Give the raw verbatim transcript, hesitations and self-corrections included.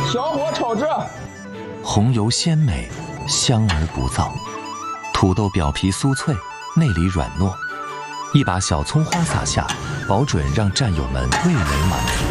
小火炒制。 红油鲜美，香而不燥。土豆表皮酥脆，内里软糯。一把小葱花撒下，保准让战友们味蕾满足。